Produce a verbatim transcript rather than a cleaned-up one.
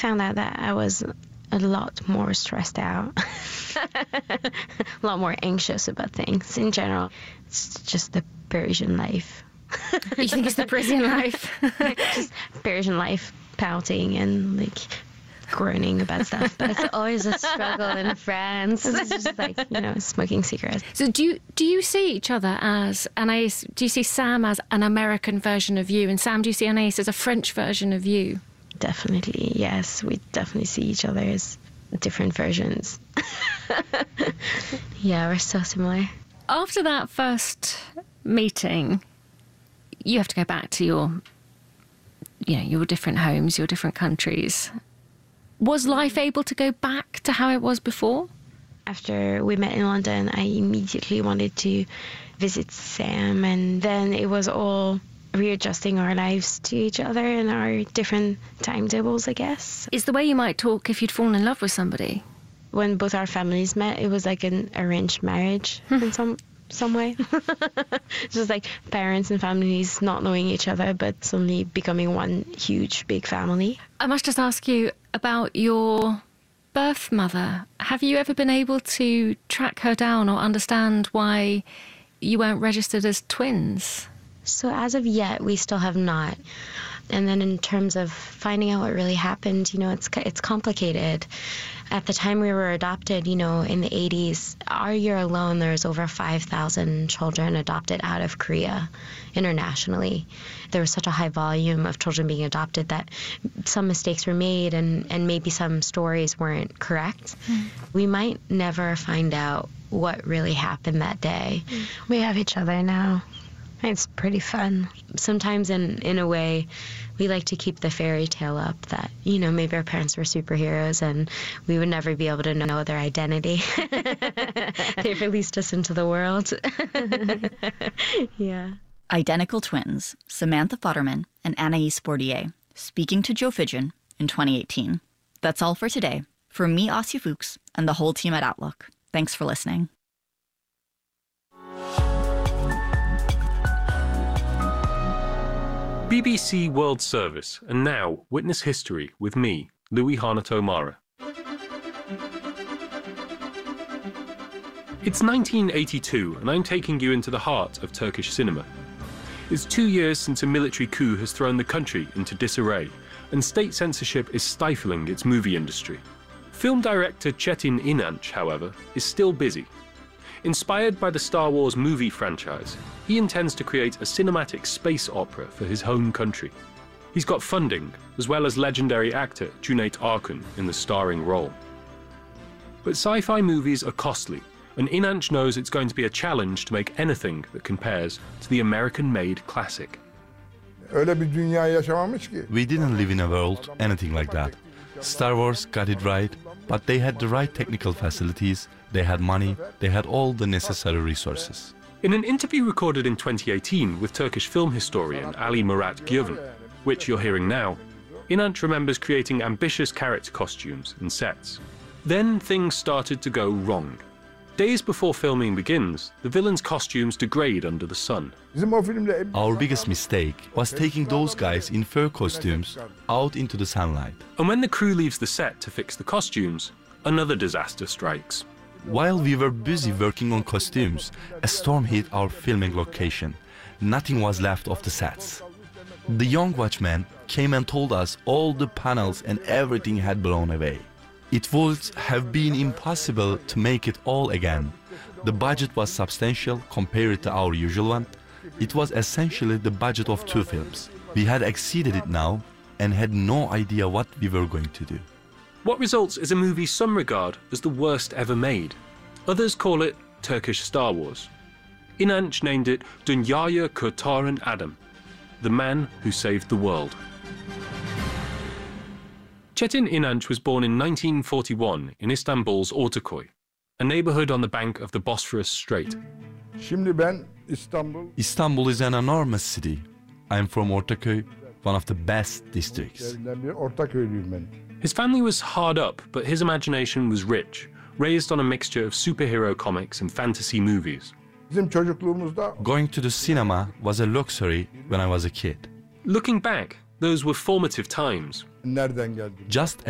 found out that I was a lot more stressed out, a lot more anxious about things in general. It's just the Parisian life. You think it's the Parisian life? Just Parisian life, pouting and like groaning about stuff. But it's always a struggle in France. It's just like, you know, smoking cigarettes. So do you, do you see each other as Anaïs, do you see Sam as an American version of you? And Sam, do you see Anaïs as a French version of you? Definitely, yes. We definitely see each other as different versions. Yeah, we're so similar. After that first meeting, you have to go back to your, you know, your different homes, your different countries. Was life able to go back to how it was before? After we met in London, I immediately wanted to visit Sam, and then it was all readjusting our lives to each other and our different timetables, I guess. It's the way you might talk if you'd fallen in love with somebody. When both our families met, it was like an arranged marriage in some some way. Just like parents and families not knowing each other, but suddenly becoming one huge, big family. I must just ask you about your birth mother. Have you ever been able to track her down or understand why you weren't registered as twins? So as of yet, we still have not. And then in terms of finding out what really happened, you know, it's it's complicated. At the time we were adopted, you know, in the eighties, our year alone, there's over five thousand children adopted out of Korea internationally. There was such a high volume of children being adopted that some mistakes were made and, and maybe some stories weren't correct. Mm. We might never find out what really happened that day. Mm. We have each other now. It's pretty fun. Sometimes in, in a way, we like to keep the fairy tale up that, you know, maybe our parents were superheroes and we would never be able to know their identity. They released us into the world. Yeah. Identical twins, Samantha Futterman and Anaïs Bordier, speaking to Joe Fidgen in twenty eighteen. That's all for today. From me, Asya Fuchs, and the whole team at Outlook. Thanks for listening. B B C World Service, and now Witness History with me, Louis Hanato Mara. It's nineteen eighty-two, and I'm taking you into the heart of Turkish cinema. It's two years since a military coup has thrown the country into disarray, and state censorship is stifling its movie industry. Film director Çetin İnanç, however, is still busy. Inspired by the Star Wars movie franchise, he intends to create a cinematic space opera for his home country. He's got funding, as well as legendary actor Cüneyt Arkın in the starring role. But sci-fi movies are costly, and İnanç knows it's going to be a challenge to make anything that compares to the American-made classic. We didn't live in a world anything like that. Star Wars got it right, but they had the right technical facilities, they had money, they had all the necessary resources. In an interview recorded in twenty eighteen with Turkish film historian Ali Murat Güven, which you're hearing now, İnanç remembers creating ambitious character costumes and sets. Then things started to go wrong. Days before filming begins, the villains' costumes degrade under the sun. Our biggest mistake was taking those guys in fur costumes out into the sunlight. And when the crew leaves the set to fix the costumes, another disaster strikes. While we were busy working on costumes, a storm hit our filming location. Nothing was left of the sets. The young watchman came and told us all the panels and everything had blown away. It would have been impossible to make it all again. The budget was substantial compared to our usual one. It was essentially the budget of two films. We had exceeded it now and had no idea what we were going to do. What results is a movie some regard as the worst ever made. Others call it Turkish Star Wars. İnanç named it Dünyayı Kurtaran Adam, the man who saved the world. Çetin İnanç was born in nineteen forty-one in Istanbul's Ortaköy, a neighborhood on the bank of the Bosphorus Strait. Istanbul is an enormous city. I'm from Ortaköy, one of the best districts. His family was hard up, but his imagination was rich, raised on a mixture of superhero comics and fantasy movies. Going to the cinema was a luxury when I was a kid. Looking back, those were formative times. Just